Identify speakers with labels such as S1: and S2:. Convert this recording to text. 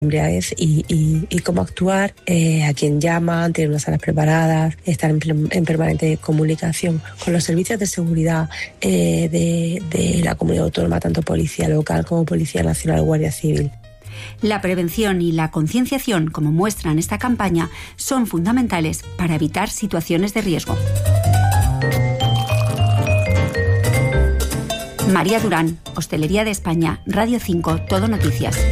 S1: embriaguez y cómo actuar, a quién llaman, tener unas salas preparadas, estar en permanente comunicación con los servicios de seguridad de la comunidad autónoma, tanto policía local como policía nacional, guardia civil.
S2: La prevención y la concienciación, como muestran esta campaña, son fundamentales para evitar situaciones de riesgo. María Durán, Hostelería de España, Radio 5, Todo Noticias.